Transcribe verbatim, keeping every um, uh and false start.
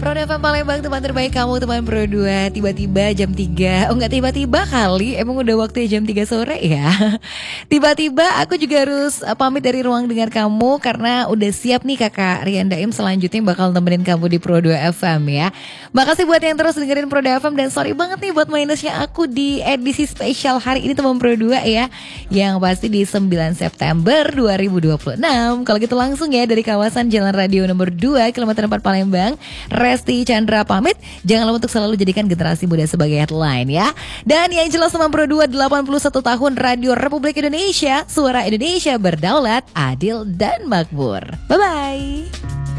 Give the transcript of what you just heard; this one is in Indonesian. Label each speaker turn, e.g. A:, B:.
A: Pro F M Palembang, teman terbaik kamu, teman Pro dua. Tiba-tiba jam tiga, oh enggak tiba-tiba kali, emang udah waktunya jam tiga sore ya. Tiba-tiba aku juga harus uh, pamit dari ruang dengar kamu, karena udah siap nih kakak Rian Daim selanjutnya bakal nemenin kamu di Pro dua F M ya. Makasih buat yang terus dengerin Pro dua F M, dan sorry banget nih buat minusnya aku di edisi spesial hari ini teman Pro dua ya, yang pasti di sembilan September dua ribu dua puluh enam. Kalau gitu langsung ya dari kawasan Jalan Radio nomor dua kilometer empat Palembang, Resti Chandra pamit. Jangan lupa untuk selalu jadikan generasi muda sebagai headline ya. Dan yang jelas teman Pro dua, delapan puluh satu tahun Radio Republik Indonesia, suara Indonesia berdaulat, adil dan makmur. Bye bye.